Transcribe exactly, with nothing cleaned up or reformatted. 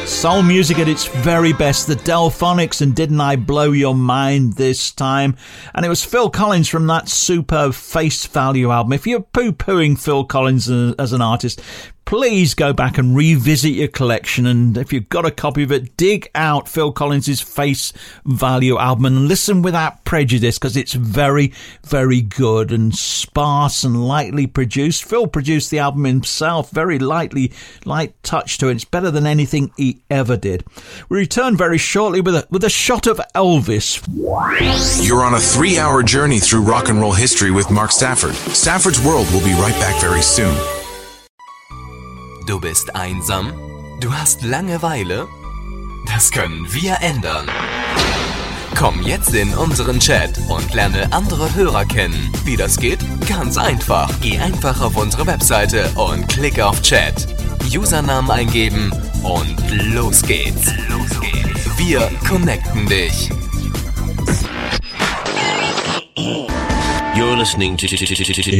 Soul music at its very best, the Delphonics and Didn't I Blow Your Mind This Time? And it was Phil Collins from that superb Face Value album. If you're poo-pooing Phil Collins as an artist, please go back and revisit your collection, and if you've got a copy of it, dig out Phil Collins' Face Value album and listen without prejudice, because it's very, very good and sparse and lightly produced. Phil produced the album himself, very lightly, light touch to it. It's better than anything he ever did. We return very shortly with a, with a shot of Elvis. You're on a three-hour journey through rock and roll history with Mark Stafford. Stafford's World will be right back very soon. Du bist einsam? Du hast Langeweile? Das können wir ändern. Komm jetzt in unseren Chat und lerne andere Hörer kennen. Wie das geht? Ganz einfach. Geh einfach auf unsere Webseite und klick auf Chat. Usernamen eingeben und los geht's. Los geht's. Wir connecten dich. You're listening to